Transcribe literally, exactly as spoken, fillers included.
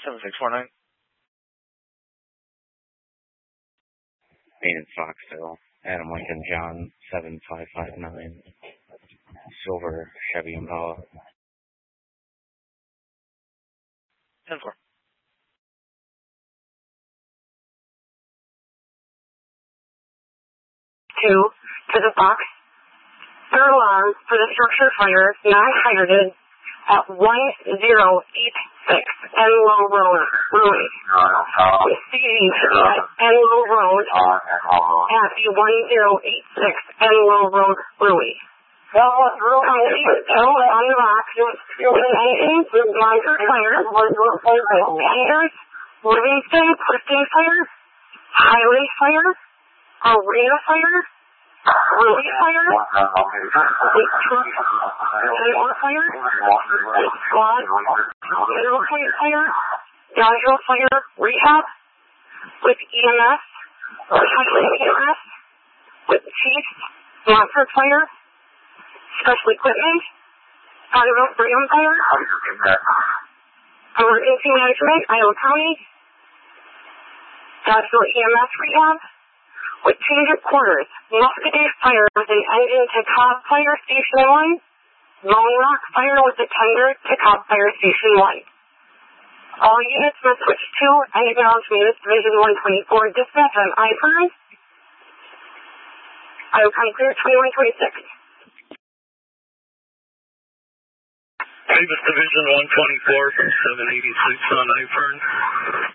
seven six four nine. Main in Foxville. Adam Lincoln John seven five five nine. Silver Chevy Impala. ten four. Two to the box. Third alarm for the structure fire, non-hydrated, at one zero eight six Enlow Road, Louis. Proceeding at Enlow Road at the one zero eight six Enlow Road, Louis. On the box, engines, Monster Fire, Anders, Livingston, Clifton Fire, Highway Fire, Arena Fire, Louis Fire, Lake Truck, Air Fire, Squad, Middle Point Fire, Dodgeville Fire, Rehab, with E M S, Highway E M S, with Chief, Monster Fire, Special Equipment, Potterville Brigham Fire, Emergency Management, Iowa County, Dodgeville E M S Rehab, with change of quarters, Muscatine Fire with an engine to Cobb Fire Station one, Lone Rock Fire with a tender to Cobb Fire Station one. All units must switch to and acknowledge Munis Division one twenty-four dispatch on I F E R N. Iowa County Clear twenty-one twenty-six. Davis Division one twenty-four from seven eighty-six on I F E R N.